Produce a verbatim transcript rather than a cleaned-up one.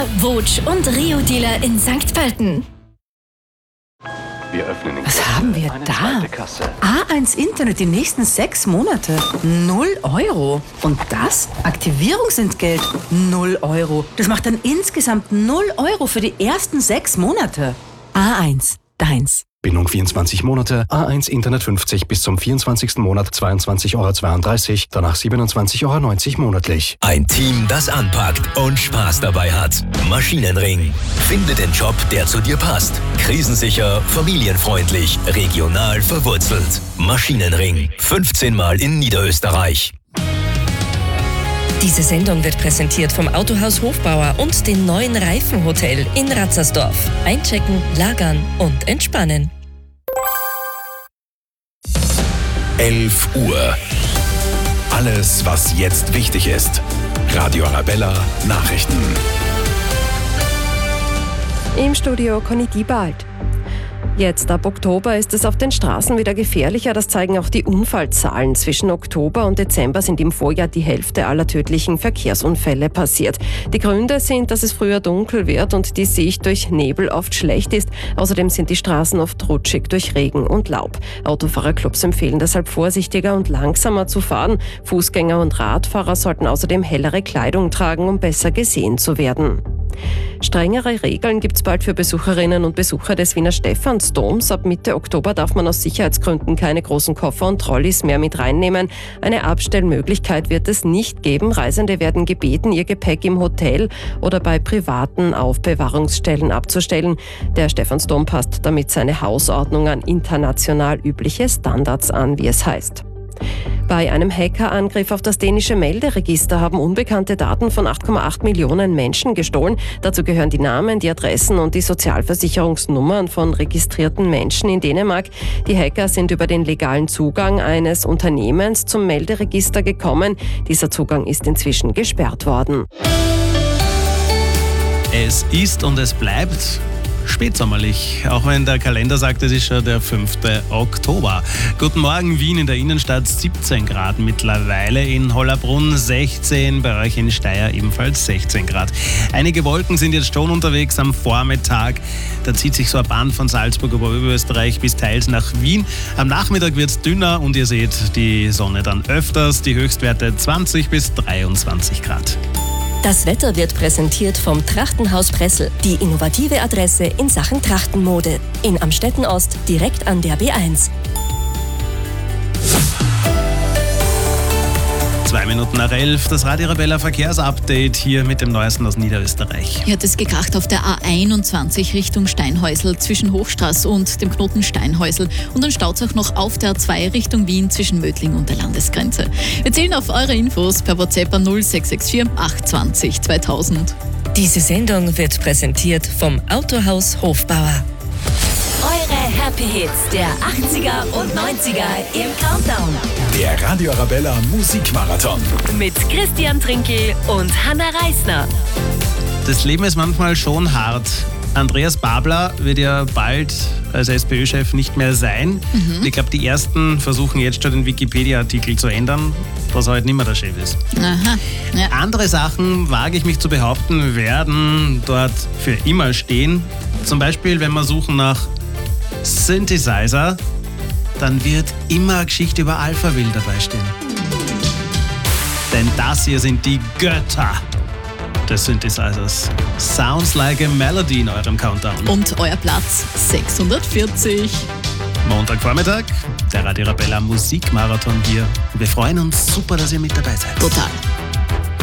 Wutsch und Rio-Dealer in Sankt Pölten. Wir öffnen den Was haben wir eine da? zweite Kasse. A eins Internet die nächsten sechs Monate. Null Euro. Und das? Aktivierungsentgelt. Null Euro. Das macht dann insgesamt null Euro für die ersten sechs Monate. A eins. Deins. Bindung vierundzwanzig Monate, A eins Internet fünfzig bis zum vierundzwanzigsten Monat zweiundzwanzig Euro zweiunddreißig, danach siebenundzwanzig Euro neunzig monatlich. Ein Team, das anpackt und Spaß dabei hat. Maschinenring. Finde den Job, der zu dir passt. Krisensicher, familienfreundlich, regional verwurzelt. Maschinenring. fünfzehn Mal in Niederösterreich. Diese Sendung wird präsentiert vom Autohaus Hofbauer und dem neuen Reifenhotel in Ratzersdorf. Einchecken, lagern und entspannen. elf Uhr. Alles, was jetzt wichtig ist. Radio Arabella Nachrichten. Im Studio Conny Diebald. Jetzt ab Oktober ist es auf den Straßen wieder gefährlicher, das zeigen auch die Unfallzahlen. Zwischen Oktober und Dezember sind im Vorjahr die Hälfte aller tödlichen Verkehrsunfälle passiert. Die Gründe sind, dass es früher dunkel wird und die Sicht durch Nebel oft schlecht ist. Außerdem sind die Straßen oft rutschig durch Regen und Laub. Autofahrerclubs empfehlen deshalb vorsichtiger und langsamer zu fahren. Fußgänger und Radfahrer sollten außerdem hellere Kleidung tragen, um besser gesehen zu werden. Strengere Regeln gibt es bald für Besucherinnen und Besucher des Wiener Stephansdoms. Ab Mitte Oktober darf man aus Sicherheitsgründen keine großen Koffer und Trolleys mehr mit reinnehmen. Eine Abstellmöglichkeit wird es nicht geben. Reisende werden gebeten, ihr Gepäck im Hotel oder bei privaten Aufbewahrungsstellen abzustellen. Der Stephansdom passt damit seine Hausordnung an international übliche Standards an, wie es heißt. Bei einem Hackerangriff auf das dänische Melderegister haben Unbekannte Daten von acht Komma acht Millionen Menschen gestohlen. Dazu gehören die Namen, die Adressen und die Sozialversicherungsnummern von registrierten Menschen in Dänemark. Die Hacker sind über den legalen Zugang eines Unternehmens zum Melderegister gekommen. Dieser Zugang ist inzwischen gesperrt worden. Es ist und es bleibt spätsommerlich, auch wenn der Kalender sagt, es ist schon der fünfte Oktober. Guten Morgen, Wien in der Innenstadt siebzehn Grad mittlerweile, in Hollabrunn sechzehn, bei euch in Steyr ebenfalls sechzehn Grad. Einige Wolken sind jetzt schon unterwegs am Vormittag. Da zieht sich so ein Band von Salzburg über Oberösterreich bis teils nach Wien. Am Nachmittag wird es dünner und ihr seht die Sonne dann öfters. Die Höchstwerte zwanzig bis dreiundzwanzig Grad. Das Wetter wird präsentiert vom Trachtenhaus Pressel, die innovative Adresse in Sachen Trachtenmode. In Amstetten-Ost, direkt an der B eins. Zwei Minuten nach elf, das Radio Arabella Verkehrsupdate hier mit dem Neuesten aus Niederösterreich. Hier hat es gekracht auf der A einundzwanzig Richtung Steinhäusl zwischen Hochstraße und dem Knoten Steinhäusl. Und dann staut es auch noch auf der A zwei Richtung Wien zwischen Mödling und der Landesgrenze. Wir zählen auf eure Infos per WhatsApp an null sechs sechs vier acht zwei null zweitausend. Diese Sendung wird präsentiert vom Autohaus Hofbauer. Eure Happy Hits der achtziger und neunziger im Countdown. Der Radio Arabella Musikmarathon. Mit Christian Trinkel und Hanna Reisner. Das Leben ist manchmal schon hart. Andreas Babler wird ja bald als SPÖ-Chef nicht mehr sein. Mhm. Ich glaube, die Ersten versuchen jetzt schon den Wikipedia-Artikel zu ändern, dass er halt nicht mehr der Chef ist. Aha. Ja. Andere Sachen, wage ich mich zu behaupten, werden dort für immer stehen. Zum Beispiel, wenn wir suchen nach Synthesizer, dann wird immer eine Geschichte über Alphaville dabei stehen. Denn das hier sind die Götter des Synthesizers. Sounds like a Melody in eurem Countdown. Und euer Platz sechshundertvierzig. Montagvormittag, der Radio Arabella Musikmarathon hier. Wir freuen uns super, dass ihr mit dabei seid. Total.